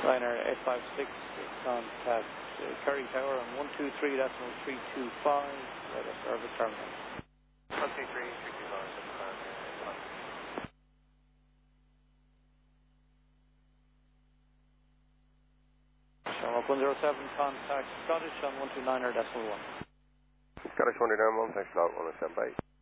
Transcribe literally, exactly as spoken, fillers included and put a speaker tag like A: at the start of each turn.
A: Ryanair eight five six, contact uh, Kerry Tower on one two three decimal three two five, weather service terminal.
B: one two three, three two five, that's fine.
A: Shamrock one zero seven, contact Scottish on one two nine decimal one.
B: Scottish one two nine one, thanks a lot, one oh seven eight.